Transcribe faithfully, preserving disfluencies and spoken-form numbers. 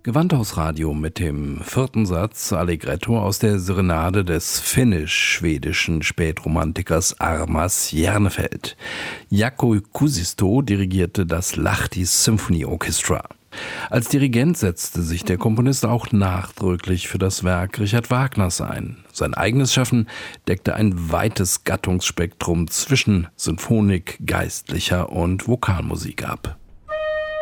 Gewandhausradio mit dem vierten Satz Allegretto aus der Serenade des finnisch-schwedischen Spätromantikers Armas Järnefelt. Jaakko Kuusisto dirigierte das Lahti Symphony Orchestra. Als Dirigent setzte sich der Komponist auch nachdrücklich für das Werk Richard Wagners ein. Sein eigenes Schaffen deckte ein weites Gattungsspektrum zwischen Sinfonik, geistlicher und Vokalmusik ab.